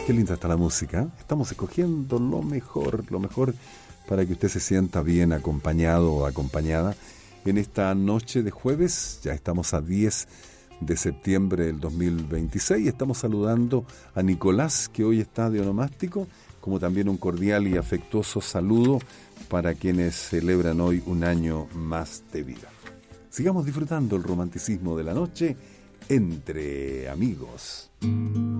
Qué linda está la música. Estamos escogiendo lo mejor para que usted se sienta bien acompañado o acompañada en esta noche de jueves. Ya estamos a 10 de septiembre del 2026. Estamos saludando a Nicolás, que hoy está de onomástico, como también un cordial y afectuoso saludo para quienes celebran hoy un año más de vida. Sigamos disfrutando el romanticismo de la noche entre amigos.